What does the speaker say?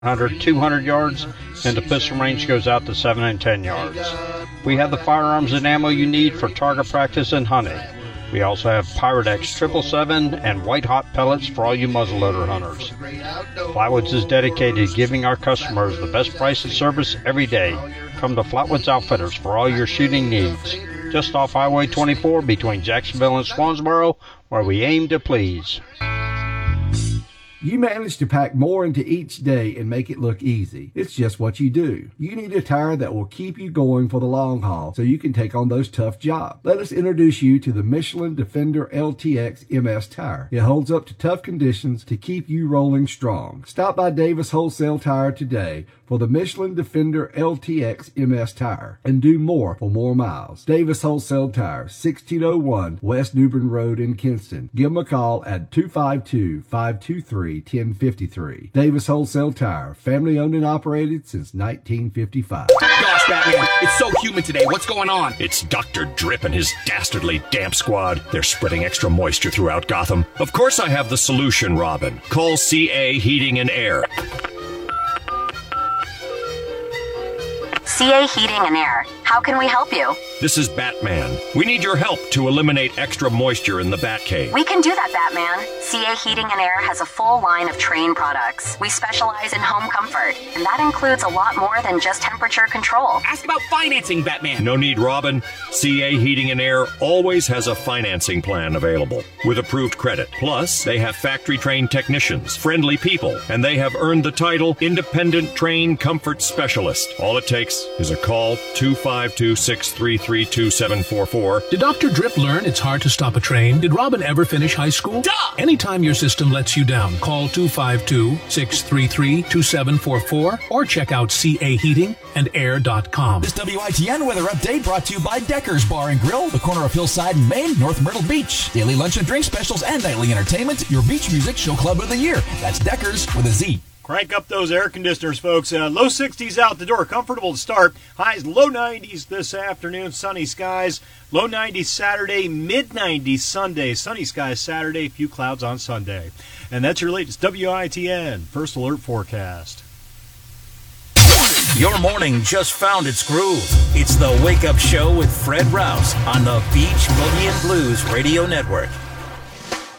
100, 200 yards, and the pistol range goes out to 7 and 10 yards. We have the firearms and ammo you need for target practice and hunting. We also have Pyrodex 777 and White Hot pellets for all you muzzleloader hunters. Flatwoods is dedicated to giving our customers the best price and service every day. Come to Flatwoods Outfitters for all your shooting needs. Just off Highway 24 between Jacksonville and Swansboro, where we aim to please. You manage to pack more into each day and make it look easy. It's just what you do. You need a tire that will keep you going for the long haul so you can take on those tough jobs. Let us introduce you to the Michelin Defender LTX MS tire. It holds up to tough conditions to keep you rolling strong. Stop by Davis Wholesale Tire today for the Michelin Defender LTX MS tire and do more for more miles. Davis Wholesale Tire, 1601 West Newbern Road in Kinston. Give them a call at 252-523-1053. Davis Wholesale Tire, family owned and operated since 1955. Gosh, Batman, it's so humid today. What's going on? It's Dr. Drip and his dastardly damp squad. They're spreading extra moisture throughout Gotham. Of course I have the solution, Robin. Call CA Heating and Air. CA Heating and Air. How can we help you? This is Batman. We need your help to eliminate extra moisture in the Batcave. We can do that, Batman. CA Heating and Air has a full line of Trane products. We specialize in home comfort, and that includes a lot more than just temperature control. Ask about financing, Batman. No need, Robin. CA Heating and Air always has a financing plan available with approved credit. Plus, they have factory-trained technicians, friendly people, and they have earned the title Independent Trane Comfort Specialist. All it takes is a call, 252-633-2744. Did Dr. Drip learn it's hard to stop a train? Did Robin ever finish high school? Duh! Anytime your system lets you down, call 252-633-2744 or check out caheatingandair.com. This WITN weather update brought to you by Decker's Bar and Grill, the corner of Hillside and Main, North Myrtle Beach. Daily lunch and drink specials and nightly entertainment. Your beach music show club of the year. That's Decker's with a Z. Crank up those air conditioners, folks. Low 60s out the door. Comfortable to start. Highs low 90s this afternoon. Sunny skies. Low 90s Saturday. Mid 90s Sunday. Sunny skies Saturday. Few clouds on Sunday. And that's your latest WITN First Alert forecast. Your morning just found its groove. It's the Wake Up Show with Fred Rouse on the Beach Boogie and Blues Radio Network.